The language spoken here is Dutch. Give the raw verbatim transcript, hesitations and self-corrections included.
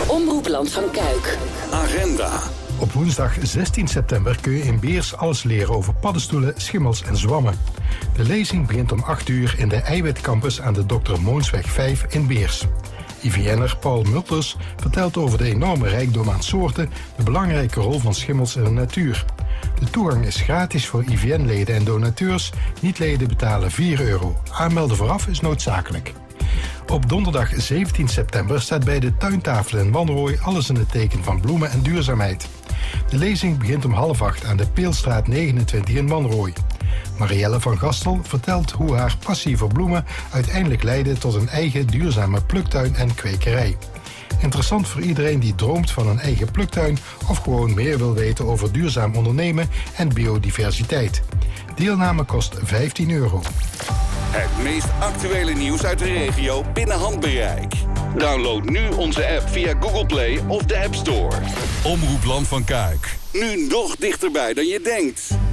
Omroep Land van Kuik. Agenda. Op woensdag zestien september kun je in Beers alles leren over paddenstoelen, schimmels en zwammen. De lezing begint om acht uur in de Eiwitcampus aan de dokter Moonsweg vijf in Beers. I V N'er Paul Multers vertelt over de enorme rijkdom aan soorten, de belangrijke rol van schimmels in de natuur. De toegang is gratis voor I V N-leden en donateurs. Niet-leden betalen vier euro. Aanmelden vooraf is noodzakelijk. Op donderdag zeventien september staat bij de tuintafel in Wanrooy alles in het teken van bloemen en duurzaamheid. De lezing begint om half acht aan de Peelstraat negenentwintig in Wanrooy. Marielle van Gastel vertelt hoe haar passie voor bloemen uiteindelijk leidde tot een eigen duurzame pluktuin en kwekerij. Interessant voor iedereen die droomt van een eigen pluktuin of gewoon meer wil weten over duurzaam ondernemen en biodiversiteit. Deelname kost vijftien euro. Het meest actuele nieuws uit de regio binnen handbereik. Download nu onze app via Google Play of de App Store. Omroep Land van Kuik. Nu nog dichterbij dan je denkt.